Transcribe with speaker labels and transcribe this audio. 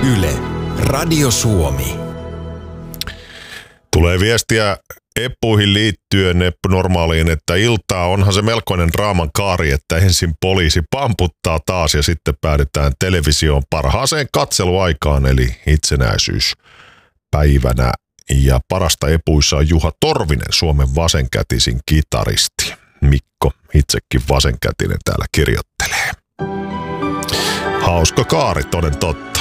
Speaker 1: Yle, Radio Suomi.
Speaker 2: Tulee viestiä eppuihin liittyen normaaliin, että iltaa onhan se melkoinen draaman kaari, että ensin poliisi pamputtaa taas ja sitten päädytään televisioon parhaaseen katseluaikaan, eli itsenäisyyspäivänä. Ja parasta epuissa on Juha Torvinen, Suomen vasenkätisin kitaristi. Mikko, itsekin vasenkätinen, täällä kirjoittelee. Hauska kaari, toden totta.